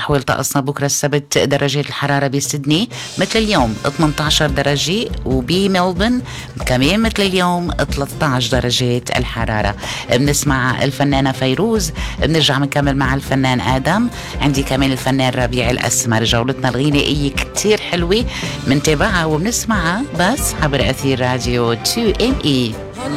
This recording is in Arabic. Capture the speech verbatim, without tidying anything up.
أحوال طقسنا بكرة السبت درجات الحرارة بسيدني مثل اليوم ثمانية عشر درجة، وبملبن كمان مثل اليوم ثلاثة عشر درجات الحرارة. بنسمع الفنانة فيروز، بنرجع بنكمل مع الفنان آدم، عندي كمان الفنان ربيع الأسمر. جولتنا الغنائية كتير حلوة، منتابعها وبنسمعها بس عبر أثير راديو تو إم إي.